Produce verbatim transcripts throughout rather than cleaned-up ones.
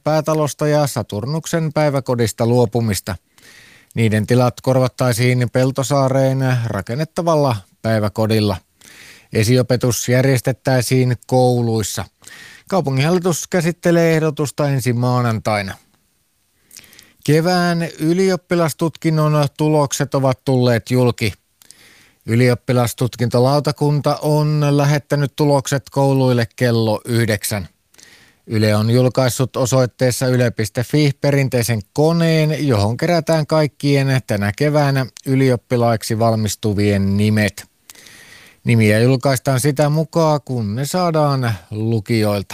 päätalosta ja Saturnuksen päiväkodista luopumista. Niiden tilat korvattaisiin Peltosaareen rakennettavalla päiväkodilla. Esiopetus järjestettäisiin kouluissa. Kaupunginhallitus käsittelee ehdotusta ensi maanantaina. Kevään ylioppilastutkinnon tulokset ovat tulleet julki. Ylioppilastutkintolautakunta on lähettänyt tulokset kouluille kello yhdeksän. Yle on julkaissut osoitteessa yle piste fi perinteisen koneen, johon kerätään kaikkien tänä keväänä ylioppilaiksi valmistuvien nimet. Nimiä julkaistaan sitä mukaan, kun ne saadaan lukijoilta.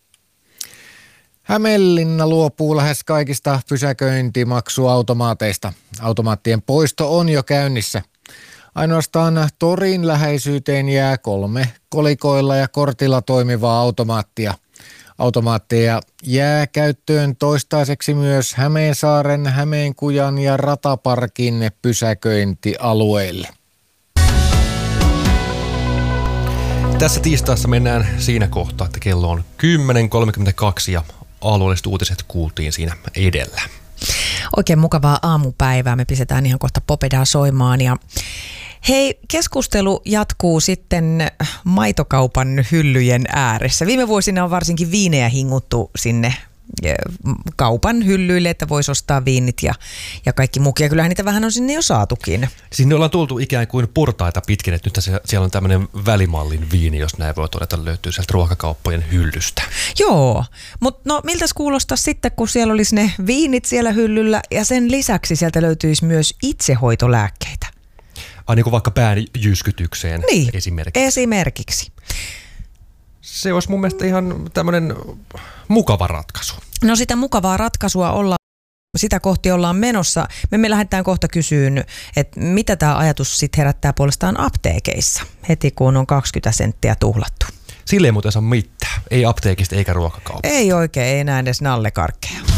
Hämeenlinna luopuu lähes kaikista pysäköintimaksuautomaateista. Automaattien poisto on jo käynnissä. Ainoastaan torin läheisyyteen jää kolme kolikoilla ja kortilla toimivaa automaattia. Automaatteja jää käyttöön toistaiseksi myös Hämeensaaren, Hämeenkujan ja Rataparkin pysäköintialueille. Tässä tiistaissa mennään siinä kohtaa, että kello on kymmenen kolmekymmentäkaksi ja alueelliset uutiset kuultiin siinä edellä. Oikein mukavaa aamupäivää. Me pistetään ihan kohta Popedaa soimaan. Ja hei, keskustelu jatkuu sitten maitokaupan hyllyjen ääressä. Viime vuosina on varsinkin viinejä hinguttu sinne kaupan hyllyille, että voisi ostaa viinit ja, ja kaikki muukin. Ja kyllähän niitä vähän on sinne jo saatukin. Sinne ollaan tultu ikään kuin portaita pitkin, että nyt siellä on tämmöinen välimallin viini, jos näin voi todeta, löytyy sieltä ruokakauppojen hyllystä. Joo, mutta no miltäs kuulostaa sitten, kun siellä olisi ne viinit siellä hyllyllä ja sen lisäksi sieltä löytyisi myös itsehoitolääkkeitä. Ai niin kuin vaikka pään jyskytykseen niin, esimerkiksi. esimerkiksi. Se olisi mun mielestä ihan tämmöinen mukava ratkaisu. No sitä mukavaa ratkaisua ollaan, sitä kohti ollaan menossa. Me, me lähdetään kohta kysyyn, että mitä tämä ajatus sitten herättää puolestaan apteekeissa heti kun on kaksikymmentä senttiä tuhlattu. Sille ei muuten saa mitään. Ei apteekista eikä ruokakaupasta. Ei oikein, ei enää edes nallekarkkeja.